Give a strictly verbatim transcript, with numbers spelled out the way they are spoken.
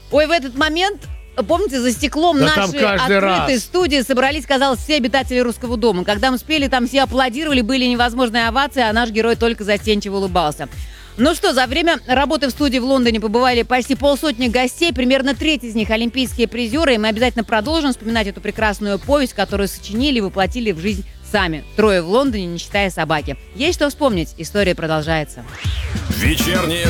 Ой, в этот момент... Помните, за стеклом да нашей открытой раз. студии собрались, казалось, все обитатели Русского дома. Когда мы спели, там все аплодировали, были невозможные овации, а наш герой только застенчиво улыбался. Ну что, за время работы в студии в Лондоне побывали почти полсотни гостей, примерно треть из них олимпийские призеры, и мы обязательно продолжим вспоминать эту прекрасную повесть, которую сочинили и воплотили в жизнь сами. Трое в Лондоне, не считая собаки. Есть что вспомнить, история продолжается. Вечернее